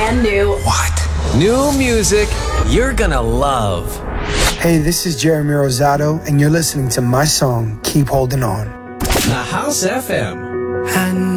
brand new. What? New music you're gonna love. Hey, this is Jeremy Rosado, and you're listening to my song, Keep Holding On. The House FM. I